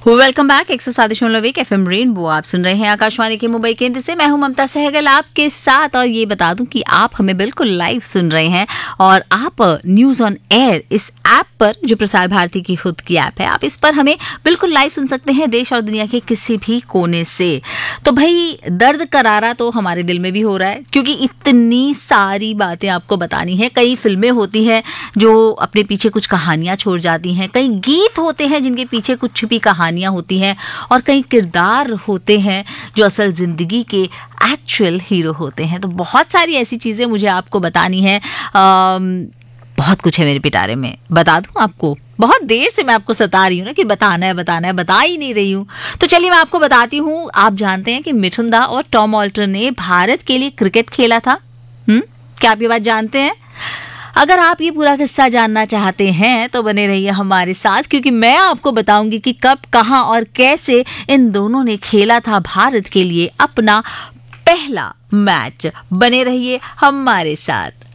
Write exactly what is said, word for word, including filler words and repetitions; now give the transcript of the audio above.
Welcome back. एक सौ सात दशमलव एक एफ एम रेनबो आप सुन रहे हैं आकाशवाणी के मुंबई केंद्र से। मैं हूं ममता सहगल आपके साथ, और ये बता दूं कि आप हमें बिल्कुल लाइव सुन रहे हैं और आप न्यूज ऑन एयर इस ऐप पर, जो प्रसार भारती की खुद की ऐप है, आप इस पर हमें बिल्कुल लाइव सुन सकते हैं देश और दुनिया के किसी भी कोने से। तो भाई दर्द करारा तो हमारे दिल में भी हो रहा है, क्योंकि इतनी सारी बातें आपको बतानी है। कई फिल्में होती हैं जो अपने पीछे कुछ कहानियां छोड़ जाती हैं, कई गीत होते हैं जिनके पीछे कुछ छुपी कहानियां होती हैं, और कई किरदार होते हैं जो असल जिंदगी के एक्चुअल हीरो होते हैं। तो बहुत सारी ऐसी चीजें मुझे आपको बतानी है। बहुत कुछ है मेरे पिटारे में, बता दूं आपको। बहुत देर से मैं आपको सता रही हूँ ना कि बताना है बताना है, बता ही नहीं रही हूँ। तो चलिए मैं आपको बताती हूँ। आप जानते हैं कि मिथुन दा और टॉम ऑल्टर ने भारत के लिए क्रिकेट खेला था। हम्म क्या आप ये बात जानते हैं? अगर आप ये पूरा किस्सा जानना चाहते हैं तो बने रहिए हमारे साथ, क्योंकि मैं आपको बताऊंगी कि कब, कहां और कैसे इन दोनों ने खेला था भारत के लिए अपना पहला मैच। बने रहिए हमारे साथ।